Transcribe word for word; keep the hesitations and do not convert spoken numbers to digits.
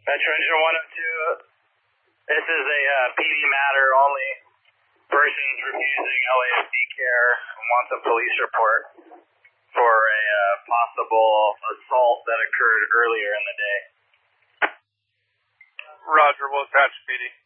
Metro Engine one oh two, this is a uh, P D matter only. Person's refusing L A S D care and wants a police report for a uh, possible assault that occurred earlier in the day. Roger, we'll attach P D.